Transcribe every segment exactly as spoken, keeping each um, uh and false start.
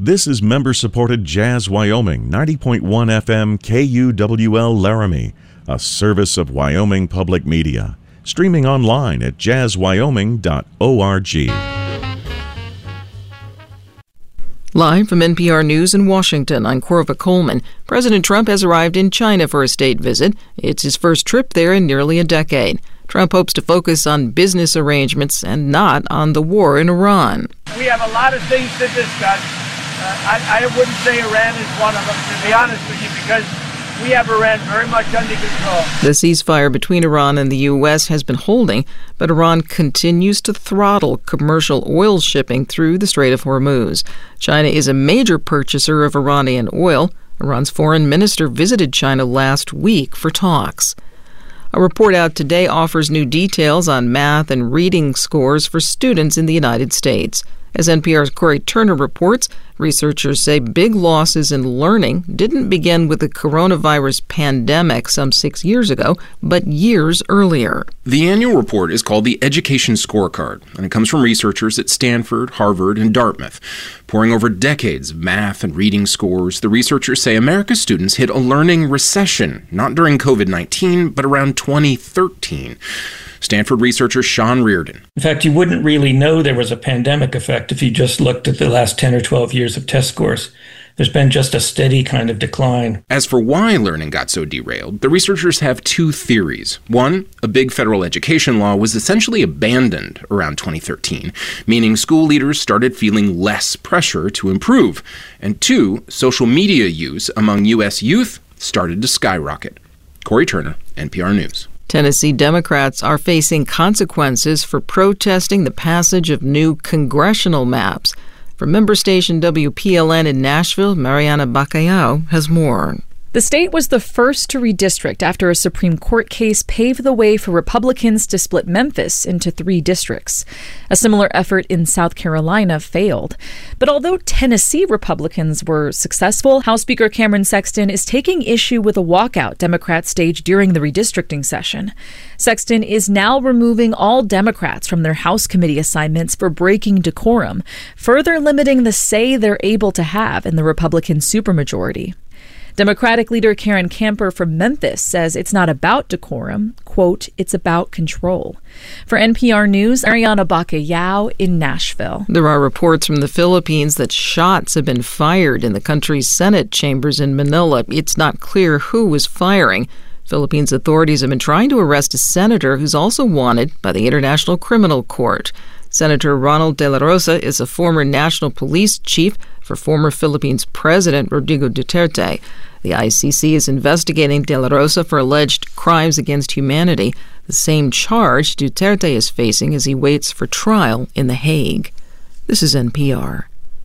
This is member-supported Jazz Wyoming, ninety point one F M K U W L Laramie, a service of Wyoming Public Media. Streaming online at jazz wyoming dot org. Live from N P R News in Washington, I'm Corva Coleman. President Trump has arrived in China for a state visit. It's his first trip there in nearly a decade. Trump hopes to focus on business arrangements and not on the war in Iran. We have a lot of things to discuss. Uh, I, I wouldn't say Iran is one of them, to be honest with you, because we have Iran very much under control. The ceasefire between Iran and the U S has been holding, but Iran continues to throttle commercial oil shipping through the Strait of Hormuz. China is a major purchaser of Iranian oil. Iran's foreign minister visited China last week for talks. A report out today offers new details on math and reading scores for students in the United States. As N P R's Corey Turner reports, researchers say big losses in learning didn't begin with the coronavirus pandemic some six years ago, but years earlier. The annual report is called the Education Scorecard, and it comes from researchers at Stanford, Harvard, and Dartmouth. Poring over decades of math and reading scores, the researchers say America's students hit a learning recession, not during covid nineteen, but around twenty thirteen. Stanford researcher Sean Reardon. In fact, you wouldn't really know there was a pandemic effect if you just looked at the last ten or twelve years of test scores. There's been just a steady kind of decline. As for why learning got so derailed, the researchers have two theories. One, a big federal education law was essentially abandoned around twenty thirteen, meaning school leaders started feeling less pressure to improve. And two, social media use among U S youth started to skyrocket. Corey Turner, N P R News. Tennessee Democrats are facing consequences for protesting the passage of new congressional maps. From member station W P L N in Nashville, Mariana Bacallao has more. The state was the first to redistrict after a Supreme Court case paved the way for Republicans to split Memphis into three districts. A similar effort in South Carolina failed. But although Tennessee Republicans were successful, House Speaker Cameron Sexton is taking issue with a walkout Democrats staged during the redistricting session. Sexton is now removing all Democrats from their House committee assignments for breaking decorum, further limiting the say they're able to have in the Republican supermajority. Democratic leader Karen Camper from Memphis says it's not about decorum, quote, it's about control. For N P R News, Mariana Bacallao in Nashville. There are reports from the Philippines that shots have been fired in the country's Senate chambers in Manila. It's not clear who was firing. Philippines authorities have been trying to arrest a senator who's also wanted by the International Criminal Court. Senator Ronald De La Rosa is a former national police chief for former Philippines President Rodrigo Duterte. The I C C is investigating De La Rosa for alleged crimes against humanity, the same charge Duterte is facing as he waits for trial in The Hague. This is N P R.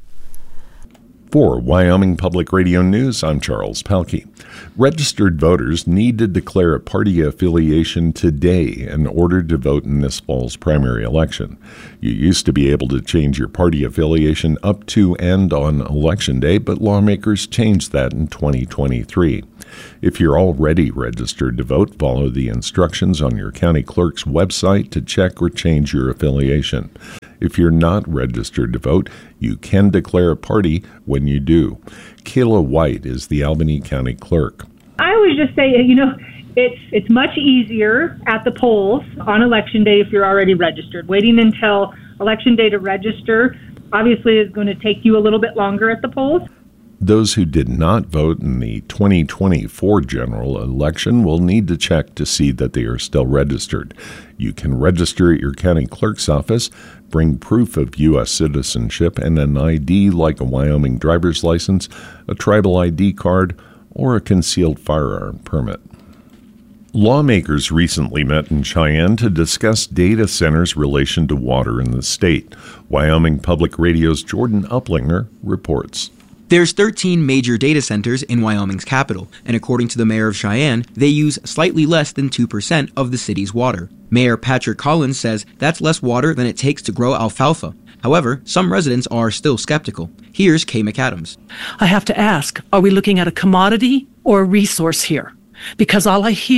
For Wyoming Public Radio News, I'm Charles Pelkey. Registered voters need to declare a party affiliation today in order to vote in this fall's primary election. You used to be able to change your party affiliation up to and on Election Day, but lawmakers changed that in twenty twenty-three. If you're already registered to vote, follow the instructions on your county clerk's website to check or change your affiliation. If you're not registered to vote, you can declare a party when you do. Kayla White is the Albany County Clerk. I would just say, you know, it's it's much easier at the polls on Election Day if you're already registered. Waiting until Election Day to register obviously is going to take you a little bit longer at the polls. Those who did not vote in the twenty twenty-four general election will need to check to see that they are still registered. You can register at your county clerk's office, bring proof of U S citizenship and an I D like a Wyoming driver's license, a tribal I D card, or a concealed firearm permit. Lawmakers recently met in Cheyenne to discuss data centers' relation to water in the state. Wyoming Public Radio's Jordan Uplinger reports. There's thirteen major data centers in Wyoming's capital, and according to the mayor of Cheyenne, they use slightly less than two percent of the city's water. Mayor Patrick Collins says that's less water than it takes to grow alfalfa. However, some residents are still skeptical. Here's Kay McAdams. I have to ask, are we looking at a commodity or a resource here? Because all I hear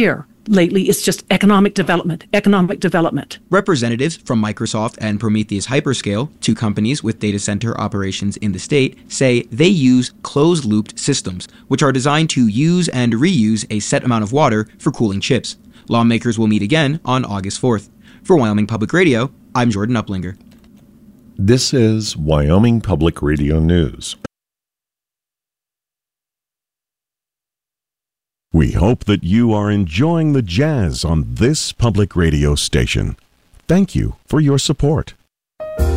lately is just economic development, economic development. Representatives from Microsoft and Prometheus Hyperscale, two companies with data center operations in the state, say they use closed-looped systems, which are designed to use and reuse a set amount of water for cooling chips. Lawmakers will meet again on August fourth. For Wyoming Public Radio, I'm Jordan Uplinger. This is Wyoming Public Radio News. We hope that you are enjoying the jazz on this public radio station. Thank you for your support.